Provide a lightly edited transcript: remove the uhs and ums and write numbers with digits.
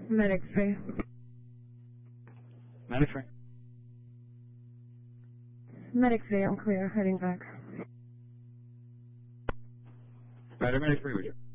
Medic 3. Medic 3. Medic 3, I'm clear. Heading back. Medic 3, would you?